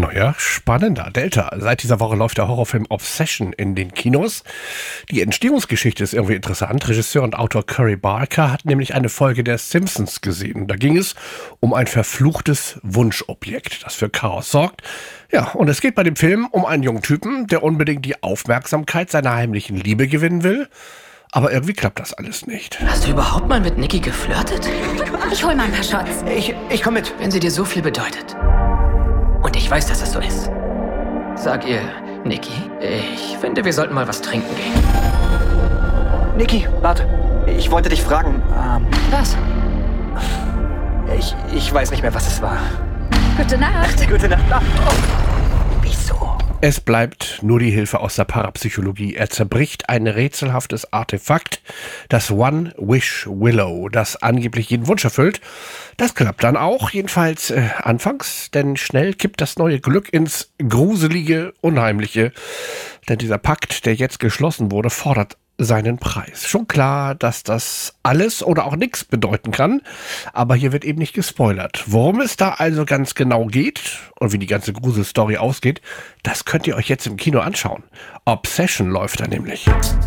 neuer, spannender Delta. Seit dieser Woche läuft der Horrorfilm Obsession in den Kinos. Die Entstehungsgeschichte ist irgendwie interessant. Regisseur und Autor Curry Barker hat nämlich eine Folge der Simpsons gesehen. Da ging es um ein verfluchtes Wunschobjekt, das für Chaos sorgt. Ja, und es geht bei dem Film um einen jungen Typen, der unbedingt die Aufmerksamkeit seiner heimlichen Liebe gewinnen will. Aber irgendwie klappt das alles nicht. Hast du überhaupt mal mit Nikki geflirtet? Ich hol mal ein paar Shots. Ich komm mit. Wenn sie dir so viel bedeutet. Und ich weiß, dass es so ist. Sag ihr, Nikki, ich finde, wir sollten mal was trinken gehen. Nikki, warte. Ich wollte dich fragen. Was? Ich weiß nicht mehr, was es war. Gute Nacht. Gute Nacht. Oh. Wieso? Es bleibt nur die Hilfe aus der Parapsychologie. Er zerbricht ein rätselhaftes Artefakt, das One-Wish-Willow, das angeblich jeden Wunsch erfüllt. Das klappt dann auch, jedenfalls anfangs, denn schnell kippt das neue Glück ins Gruselige, Unheimliche. Denn dieser Pakt, der jetzt geschlossen wurde, fordert seinen Preis. Schon klar, dass das alles oder auch nichts bedeuten kann, aber hier wird eben nicht gespoilert. Worum es da also ganz genau geht und wie die ganze Gruselstory ausgeht, das könnt ihr euch jetzt im Kino anschauen. Obsession läuft da nämlich.